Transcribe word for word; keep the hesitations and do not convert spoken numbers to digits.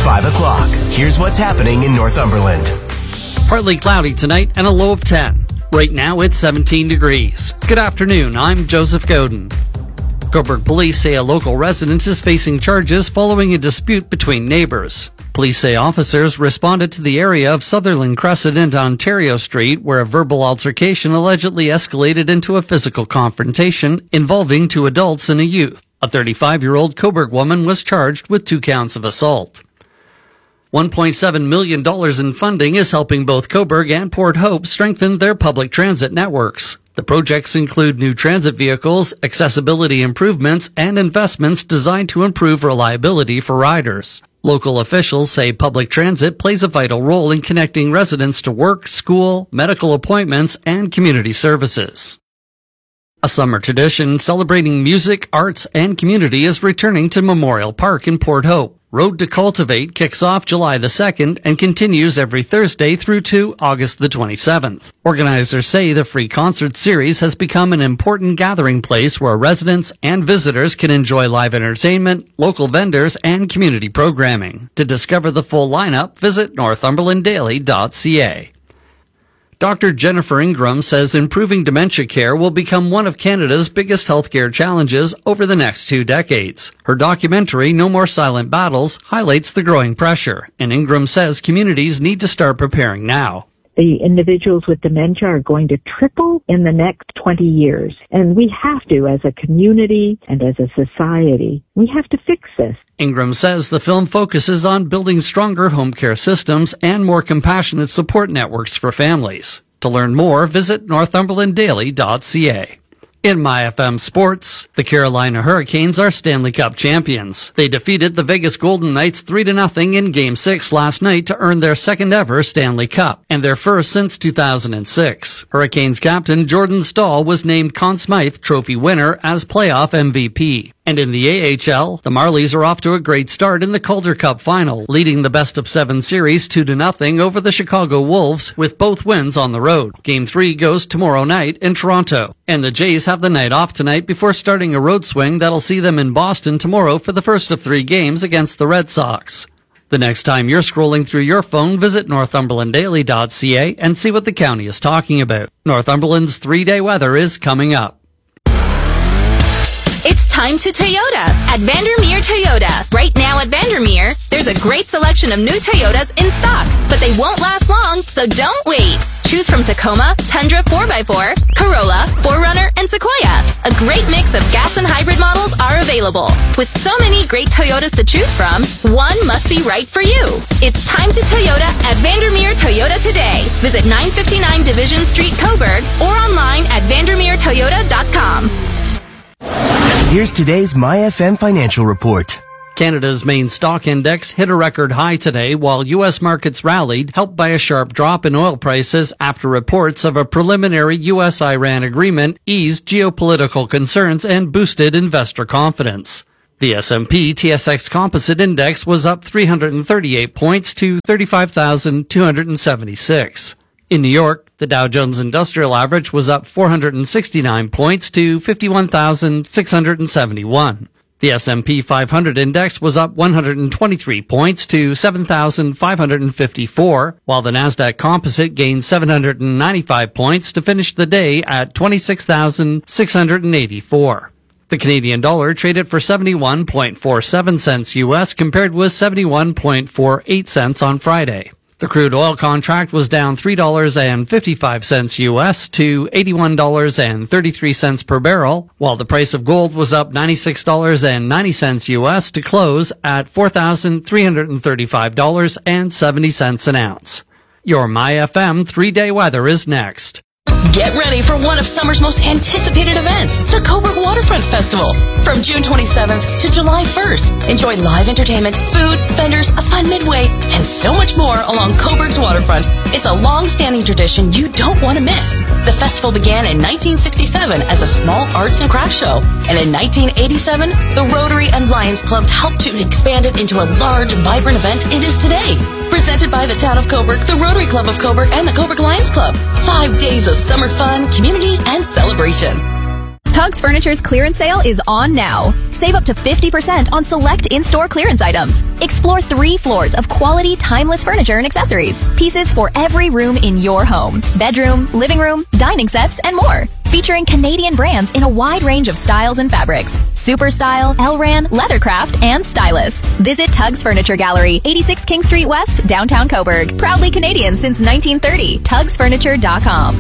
five o'clock. Here's what's happening in Northumberland. Partly cloudy tonight and a low of ten. Right now it's seventeen degrees. Good afternoon, I'm Joseph Godin. Cobourg police say a local resident is facing charges following a dispute between neighbors. Police say officers responded to the area of Sutherland Crescent and Ontario Street where a verbal altercation allegedly escalated into a physical confrontation involving two adults and a youth. A thirty-five-year-old Cobourg woman was charged with two counts of assault. one point seven million dollars in funding is helping both Cobourg and Port Hope strengthen their public transit networks. The projects include new transit vehicles, accessibility improvements, and investments designed to improve reliability for riders. Local officials say public transit plays a vital role in connecting residents to work, school, medical appointments, and community services. A summer tradition celebrating music, arts, and community is returning to Memorial Park in Port Hope. Road to Cultivate kicks off July the second and continues every Thursday through to August the twenty-seventh. Organizers say the free concert series has become an important gathering place where residents and visitors can enjoy live entertainment, local vendors, and community programming. To discover the full lineup, visit northumberland daily dot c a. Doctor Jennifer Ingram says improving dementia care will become one of Canada's biggest healthcare challenges over the next two decades. Her documentary, No More Silent Battles, highlights the growing pressure, and Ingram says communities need to start preparing now. The individuals with dementia are going to triple in the next twenty years. And we have to, as a community and as a society, we have to fix this. Ingram says the film focuses on building stronger home care systems and more compassionate support networks for families. To learn more, visit northumberland daily dot c a. In My F M Sports, the Carolina Hurricanes are Stanley Cup champions. They defeated the Vegas Golden Knights three to nothing in Game six last night to earn their second ever Stanley Cup, and their first since two thousand six. Hurricanes captain Jordan Staal was named Conn Smythe Trophy winner as playoff M V P. And in the A H L, the Marlies are off to a great start in the Calder Cup final, leading the best of seven series two to nothing over the Chicago Wolves with both wins on the road. Game three goes tomorrow night in Toronto. And the Jays have the night off tonight before starting a road swing that'll see them in Boston tomorrow for the first of three games against the Red Sox. The next time you're scrolling through your phone, visit northumberland daily dot c a and see what the county is talking about. Northumberland's three-day weather is coming up. It's time to Toyota at Vandermeer Toyota. Right now at Vandermeer, there's a great selection of new Toyotas in stock, but they won't last long, so don't wait. Choose from Tacoma, Tundra four by four, Corolla, four runner, and Sequoia. A great mix of gas and hybrid models are available. With so many great Toyotas to choose from, one must be right for you. It's time to Toyota at Vandermeer Toyota today. Visit nine fifty-nine Division Street, Cobourg, or online at vandermeer toyota dot com. Here's today's My F M financial report. Canada's main stock index hit a record high today while U S markets rallied, helped by a sharp drop in oil prices after reports of a preliminary U S Iran agreement eased geopolitical concerns and boosted investor confidence. The S and P T S X Composite Index was up three hundred thirty-eight points to thirty-five thousand two hundred seventy-six. In New York, the Dow Jones Industrial Average was up four hundred sixty-nine points to fifty-one thousand six hundred seventy-one. The S and P five hundred Index was up one hundred twenty-three points to seven thousand five hundred fifty-four, while the Nasdaq Composite gained seven hundred ninety-five points to finish the day at twenty-six thousand six hundred eighty-four. The Canadian dollar traded for seventy-one point four seven cents U S compared with seventy-one point four eight cents on Friday. The crude oil contract was down three dollars and fifty-five cents U S to eighty-one dollars and thirty-three cents per barrel, while the price of gold was up ninety-six dollars and ninety cents U S to close at four thousand three hundred thirty-five dollars and seventy cents an ounce. Your My F M three-day weather is next. Get ready for one of summer's most anticipated events, the Cobourg Waterfront Festival. From June twenty-seventh to July first, enjoy live entertainment, food, vendors, a fun midway, and so much more along Cobourg's waterfront. It's a long-standing tradition you don't want to miss. The festival began in nineteen sixty-seven as a small arts and crafts show, and in nineteen eighty-seven, the Rotary and Lions Club helped to expand it into a large, vibrant event it is today. Presented by the Town of Cobourg, the Rotary Club of Cobourg, and the Cobourg Lions Club. Five days of summer fun, community, and celebration. Tugs Furniture's clearance sale is on now. Save up to fifty percent on select in-store clearance items. Explore three floors of quality, timeless furniture and accessories. Pieces for every room in your home. Bedroom, living room, dining sets, and more. Featuring Canadian brands in a wide range of styles and fabrics. Super Style, Elran, Leathercraft, and Stylus. Visit Tugs Furniture Gallery, eighty-six King Street West, downtown Coburg. Proudly Canadian since nineteen thirty. tugs furniture dot com.